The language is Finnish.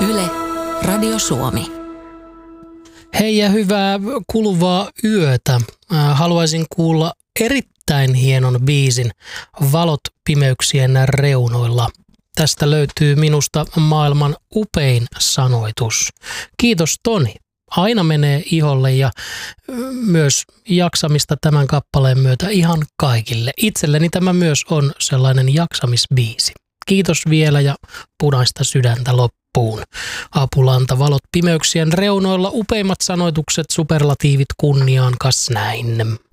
Yle, Radio Suomi. Hei ja hyvää kuluvaa yötä. Haluaisin kuulla erittäin hienon biisin Valot pimeyksien reunoilla. Tästä löytyy minusta maailman upein sanoitus. Kiitos Toni. Aina menee iholle ja myös jaksamista tämän kappaleen myötä ihan kaikille. Itselleni tämä myös on sellainen jaksamisbiisi. Kiitos vielä ja punaista sydäntä loppuun. Apulanta Valot pimeyksien reunoilla, upeimmat sanoitukset, superlatiivit kunniaan, kas näin.